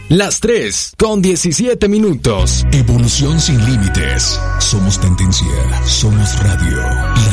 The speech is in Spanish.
Las 3:17. Evolución sin límites. Somos tendencia. Somos radio.